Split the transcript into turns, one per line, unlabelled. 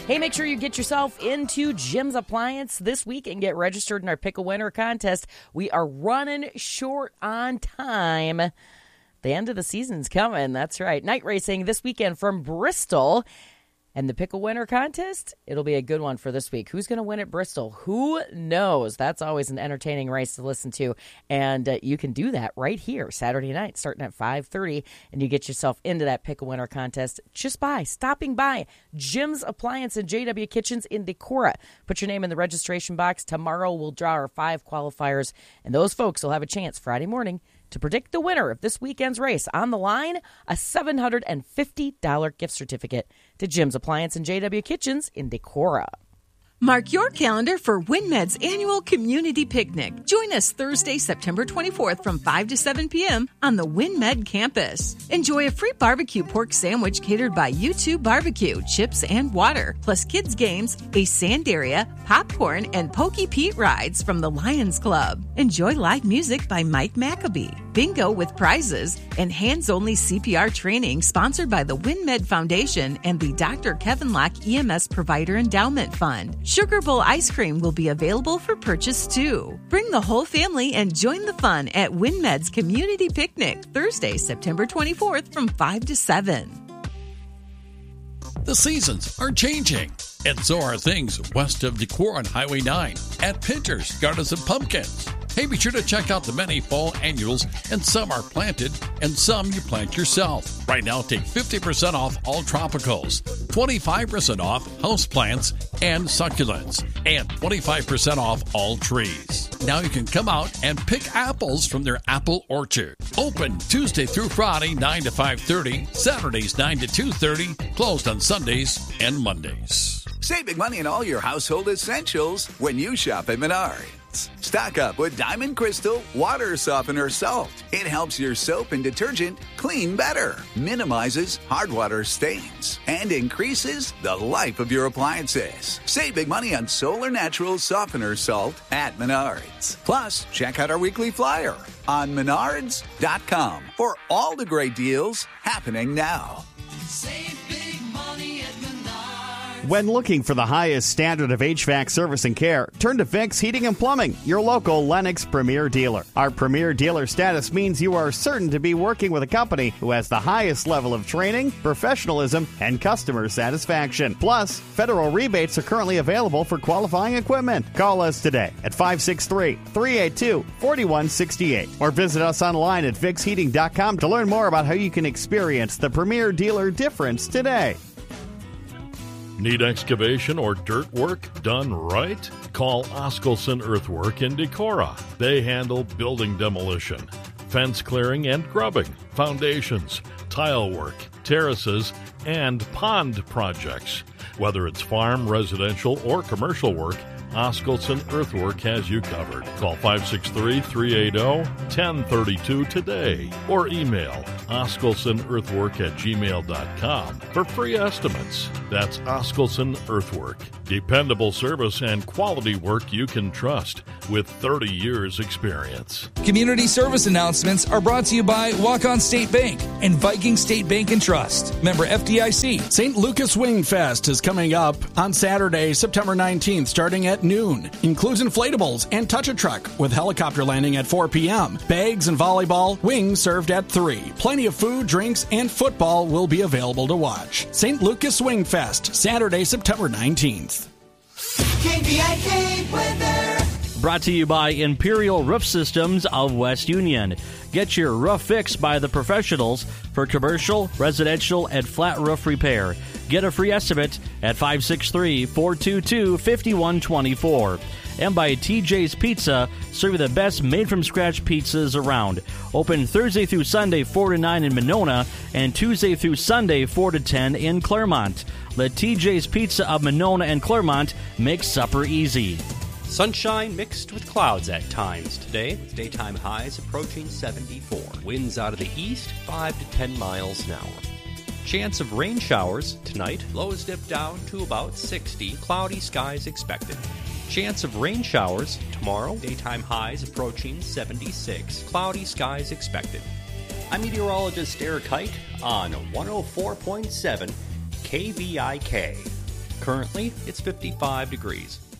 Hey, make sure you get yourself into Jim's Appliance this week and get registered in our Pick a Winner contest. We are running short on time. The end of the season's coming. That's right. Night racing this weekend from Bristol. And the Pick a Winner contest, it'll be a good one for this week. Who's going to win at Bristol? Who knows? That's always an entertaining race to listen to. And you can do that right here Saturday night starting at 5:30. And you get yourself into that Pick a Winner contest just by stopping by Jim's Appliance and JW Kitchens in Decorah. Put your name in the registration box. Tomorrow we'll draw our 5 qualifiers. And those folks will have a chance Friday morning to predict the winner of this weekend's race. On the line, a $750 gift certificate to Jim's Appliance and JW Kitchens in Decorah.
Mark your calendar for WinMed's annual community picnic. Join us Thursday, September 24th from 5 to 7 p.m. on the WinMed campus. Enjoy a free barbecue pork sandwich catered by U2 Barbecue, chips and water, plus kids games, a sand area, popcorn, and Pokey Pete rides from the Lions Club. Enjoy live music by Mike Maccabee, bingo with prizes, and hands-only CPR training sponsored by the WinMed Foundation and the Dr. Kevin Locke EMS Provider Endowment Fund. Sugar Bowl ice cream will be available for purchase, too. Bring the whole family and join the fun at WinMed's Community Picnic, Thursday, September 24th from 5 to 7.
The seasons are changing, and so are things west of Decorah on Highway 9 at Pinter's Gardens and Pumpkins. Hey, be sure to check out the many fall annuals, and some are planted, and some you plant yourself. Right now, take 50% off all tropicals, 25% off houseplants and succulents, and 25% off all trees. Now you can come out and pick apples from their apple orchard. Open Tuesday through Friday, 9 to 5:30, Saturdays 9 to 2:30, closed on Sundays and Mondays.
Save big money on all your household essentials when you shop at Menards. Stock up with Diamond Crystal Water Softener Salt. It helps your soap and detergent clean better, minimizes hard water stains, and increases the life of your appliances. Save big money on Solar Natural Softener Salt at Menards. Plus, check out our weekly flyer on Menards.com for all the great deals happening now.
Save big money at Menards.
When looking for the highest standard of HVAC service and care, turn to Vicks Heating and Plumbing, your local Lennox Premier dealer. Our Premier dealer status means you are certain to be working with a company who has the highest level of training, professionalism, and customer satisfaction. Plus, federal rebates are currently available for qualifying equipment. Call us today at 563-382-4168 or visit us online at VicksHeating.com to learn more about how you can experience the Premier dealer difference today.
Need excavation or dirt work done right? Call Oskelson Earthwork in Decorah. They handle building demolition, fence clearing and grubbing, foundations, tile work, terraces, and pond projects. Whether it's farm, residential, or commercial work, Oskelson Earthwork has you covered. Call 563-380-1032 today or email oskelsonearthwork@gmail.com for free estimates. That's Oskelson Earthwork. Dependable service and quality work you can trust with 30 years experience.
Community service announcements are brought to you by Walk-On State Bank and Viking State Bank and Trust. Member FDIC.
St. Lucas Wing Fest is coming up on Saturday, September 19th, starting at noon. Includes inflatables and touch-a-truck with helicopter landing at 4 p.m. Bags and volleyball, wings served at 3. Plenty of food, drinks, and football will be available to watch. St. Lucas Wing Fest, Saturday, September 19th.
KVIK weather.
Brought to you by Imperial Roof Systems of West Union. Get your roof fixed by the professionals for commercial, residential, and flat roof repair. Get a free estimate at 563-422-5124. And by TJ's Pizza, serving the best made-from-scratch pizzas around. Open Thursday through Sunday, 4 to 9 in Monona, and Tuesday through Sunday, 4 to 10 in Claremont. Let TJ's Pizza of Monona and Claremont make supper easy.
Sunshine mixed with clouds at times today, with daytime highs approaching 74. Winds out of the east, 5 to 10 miles an hour. Chance of rain showers tonight. Lows dip down to about 60. Cloudy skies expected. Chance of rain showers tomorrow. Daytime highs approaching 76. Cloudy skies expected. I'm meteorologist Eric Hite on 104.7 KVIK. Currently, it's 55 degrees.